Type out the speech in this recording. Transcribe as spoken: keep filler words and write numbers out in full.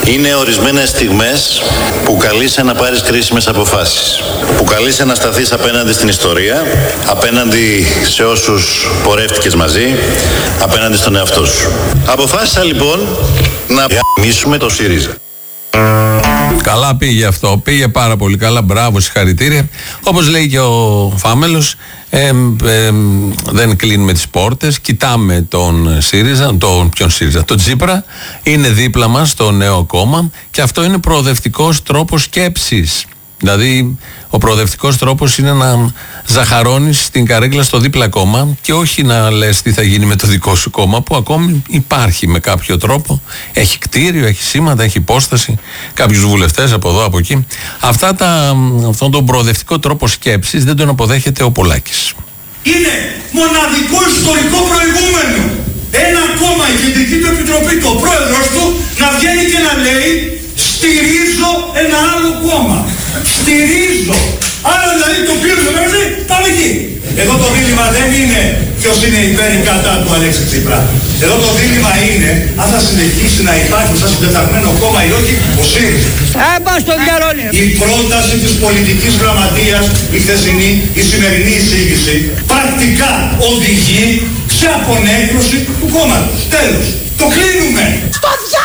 Είναι ορισμένες στιγμές που καλείσαι να πάρεις κρίσιμες αποφάσεις. Που καλείσαι να σταθείς απέναντι στην ιστορία, απέναντι σε όσους πορεύτηκες μαζί, απέναντι στον εαυτό σου. Αποφάσισα λοιπόν να γαμίσουμε το ΣΥΡΙΖΑ. Καλά πήγε αυτό, πήγε πάρα πολύ καλά, μπράβο, συγχαρητήρια. Όπως λέει και ο Φάμελος, ε, ε, δεν κλείνουμε τις πόρτες, κοιτάμε τον ΣΥΡΙΖΑ, τον, ποιον ΣΥΡΙΖΑ, τον Τσίπρα, είναι δίπλα μας το νέο κόμμα και αυτό είναι προοδευτικός τρόπος σκέψης. Δηλαδή, ο προοδευτικός τρόπος είναι να ζαχαρώνεις την καρέκλα στο δίπλα κόμμα και όχι να λες τι θα γίνει με το δικό σου κόμμα, που ακόμη υπάρχει με κάποιο τρόπο. Έχει κτίριο, έχει σήματα, έχει υπόσταση, κάποιους βουλευτές από εδώ, από εκεί. Αυτά τα, αυτόν τον προοδευτικό τρόπο σκέψης δεν τον αποδέχεται ο Πολάκης. Είναι μοναδικό ιστορικό προηγούμενο. Ένα κόμμα, η Κεντρική του Επιτροπή, το πρόεδρος του, να βγαίνει και να λέει στηρίζω ένα άλλο κόμμα. Στηρίζω. Άρα δηλαδή το πήρε στο μέλλον, πάμε εκεί. Εδώ το δίλημμα δεν είναι ποιος είναι υπέρ ή κατά του Αλέξη Τσίπρα. Εδώ το δίλημμα είναι αν θα συνεχίσει να υπάρχει σαν συντεταγμένο κόμμα ή όχι ο ΣΥΡΙΖΑ. Η πρόταση της πολιτικής γραμματείας, η χθεσινή, η σημερινή εισήγηση, πρακτικά οδηγεί σε απονέκρωση του κόμματος. Τέλος. Το κλείνουμε.